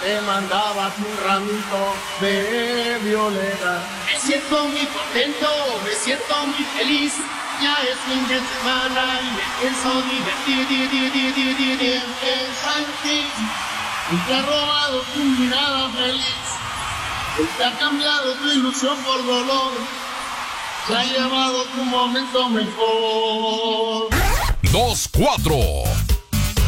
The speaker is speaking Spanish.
te mandaba un ramito de violeta. Me siento muy contento, me siento muy feliz. Ya es fin de semana y me pienso divertir. Y te ha robado tu mirada feliz. Y te ha cambiado tu ilusión por dolor. Se ha llevado tu momento mejor. 2-4